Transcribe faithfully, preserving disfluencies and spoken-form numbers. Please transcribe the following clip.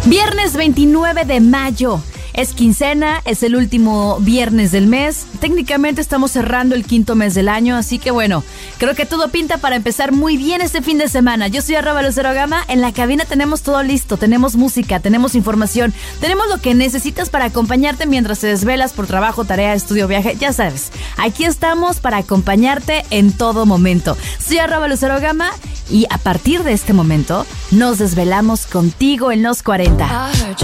Viernes veintinueve de mayo. Es quincena, es el último viernes del mes. Técnicamente estamos cerrando el quinto mes del año, así que bueno, creo que todo pinta para empezar muy bien este fin de semana. Yo soy arroba Lucero Gama, en la cabina tenemos todo listo, tenemos música, tenemos información, tenemos lo que necesitas para acompañarte mientras te desvelas por trabajo, tarea, estudio, viaje, ya sabes. Aquí estamos para acompañarte en todo momento. Soy arroba Lucero Gama y a partir de este momento nos desvelamos contigo en los cuarenta.